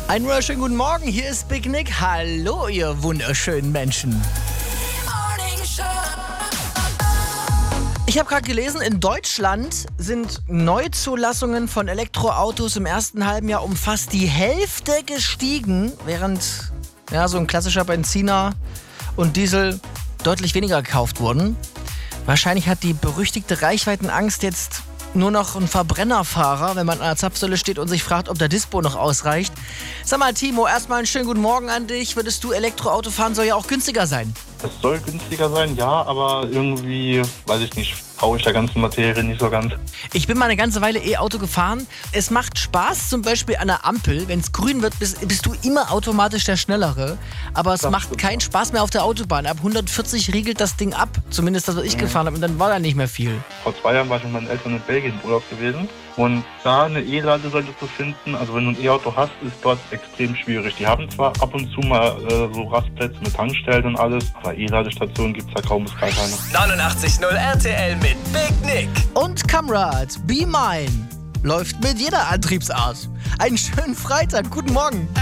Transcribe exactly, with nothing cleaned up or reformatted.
Einen wunderschönen guten Morgen, hier ist Big Nick. Hallo, ihr wunderschönen Menschen. Ich habe gerade gelesen, in Deutschland sind Neuzulassungen von Elektroautos im ersten halben Jahr um fast die Hälfte gestiegen, während ja, so ein klassischer Benziner und Diesel deutlich weniger gekauft wurden. Wahrscheinlich hat die berüchtigte Reichweitenangst jetzt nur noch ein Verbrennerfahrer, wenn man an der Zapfsäule steht und sich fragt, ob der Dispo noch ausreicht. Sag mal, Timo, erstmal einen schönen guten Morgen an dich. Würdest du Elektroauto fahren, soll ja auch günstiger sein. Es soll günstiger sein, ja, aber irgendwie, weiß ich nicht, traue ich der ganzen Materie nicht so ganz. Ich bin mal eine ganze Weile E-Auto gefahren. Es macht Spaß, zum Beispiel an der Ampel. Wenn es grün wird, bist, bist du immer automatisch der Schnellere. Aber es Das macht stimmt. keinen Spaß mehr auf der Autobahn. Ab hundertvierzig riegelt das Ding ab. Zumindest das, was ich Mhm. gefahren habe. Und dann war da nicht mehr viel. Vor zwei Jahren war ich mit meinen Eltern in Belgien im Urlaub gewesen und da eine E-Ladesäule zu finden, also wenn du ein E-Auto hast, ist dort extrem schwierig. Die haben zwar ab und zu mal äh, so Rastplätze mit Tankstellen und alles, aber E-Ladestationen gibt es da kaum bis gar keine. neunundachtzig Komma null R T L mit Big Nick. Und Kamrad, Be Mine läuft mit jeder Antriebsart. Einen schönen Freitag. Guten Morgen.